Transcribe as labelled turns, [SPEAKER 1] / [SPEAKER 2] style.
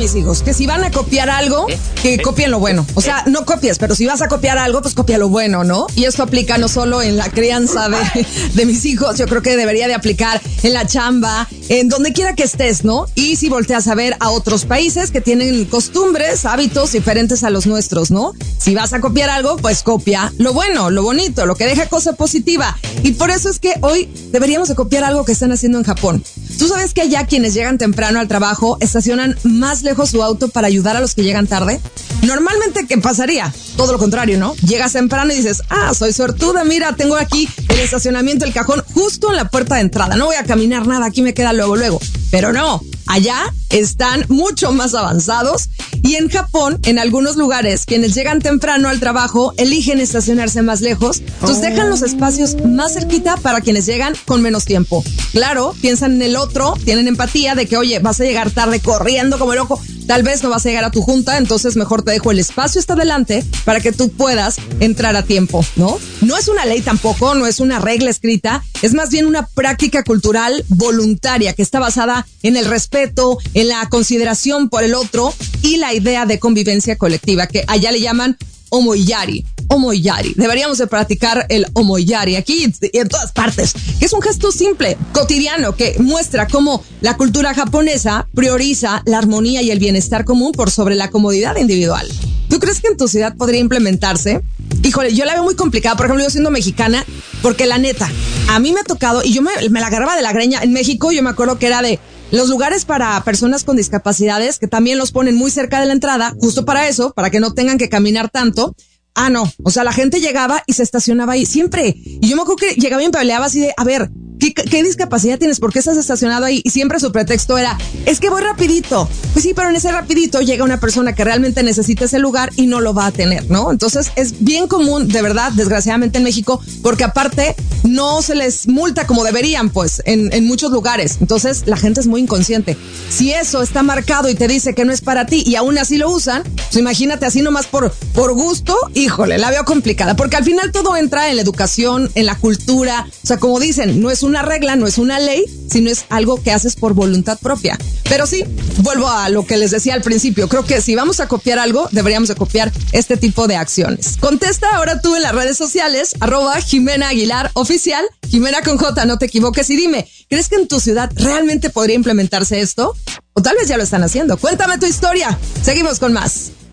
[SPEAKER 1] mis hijos que si van a copiar algo, que copien lo bueno. O sea, no copies, pero si vas a copiar algo, pues copia lo bueno, ¿no? Y esto aplica no solo en la crianza de mis hijos, yo creo que debería de aplicar en la chamba, en donde quiera que estés, ¿no? Y si volteas a ver a otros países que tienen costumbres, hábitos diferentes a los nuestros, ¿no? Si vas a copiar algo, pues copia lo bueno, lo bonito, lo que deja cosa positiva. Y por eso es que hoy deberíamos de copiar algo que están haciendo en Japón. Tú sabes que allá quienes llegan temprano al trabajo estacionan más lejos su auto para ayudar a los que llegan tarde. Normalmente, ¿qué pasaría? Todo lo contrario, ¿no? Llegas temprano y dices, soy suertuda, mira, tengo aquí el estacionamiento, el cajón, justo en la puerta de entrada. No voy a caminar nada, aquí me queda luego. Pero no, allá están mucho más avanzados y en Japón, en algunos lugares, quienes llegan temprano al trabajo eligen estacionarse más lejos, entonces dejan los espacios más cerquita para quienes llegan con menos tiempo. Claro, piensan en el otro, tienen empatía de que, oye, vas a llegar tarde corriendo como loco, tal vez no vas a llegar a tu junta, entonces mejor te dejo el espacio hasta adelante para que tú puedas entrar a tiempo, ¿no? No es una ley tampoco, no es una regla escrita, es más bien una práctica cultural voluntaria que está basada en el respeto, en la consideración por el otro y la idea de convivencia colectiva, que allá le llaman omoiyari. Deberíamos de practicar el omoiyari aquí y en todas partes, que es un gesto simple, cotidiano, que muestra cómo la cultura japonesa prioriza la armonía y el bienestar común por sobre la comodidad individual. ¿Tú crees que en tu ciudad podría implementarse? Híjole, yo la veo muy complicada, por ejemplo, yo siendo mexicana, porque la neta, a mí me ha tocado, y yo me la agarraba de la greña. En México yo me acuerdo que era de los lugares para personas con discapacidades, que también los ponen muy cerca de la entrada, justo para eso, para que no tengan que caminar tanto. No, o sea, la gente llegaba y se estacionaba ahí, siempre. Y yo me acuerdo que llegaba y me peleaba así de, a ver, ¿qué discapacidad tienes? ¿Por qué estás estacionado ahí? Y siempre su pretexto era, es que voy rapidito. Pues sí, pero en ese rapidito llega una persona que realmente necesita ese lugar y no lo va a tener, ¿no? Entonces es bien común, de verdad, desgraciadamente en México, porque aparte no se les multa como deberían, pues, en muchos lugares. Entonces la gente es muy inconsciente. Si eso está marcado y te dice que no es para ti y aún así lo usan, pues imagínate así nomás por gusto, híjole, la veo complicada, porque al final todo entra en la educación, en la cultura. O sea, como dicen, no es una regla, no es una ley, sino es algo que haces por voluntad propia. Pero sí, vuelvo a lo que les decía al principio. Creo que si vamos a copiar algo, deberíamos de copiar este tipo de acciones. Contesta ahora tú en las redes sociales, @Jimena Aguilar Oficial, Jimena con J, no te equivoques, y dime, ¿crees que en tu ciudad realmente podría implementarse esto? O tal vez ya lo están haciendo. Cuéntame tu historia. Seguimos con más.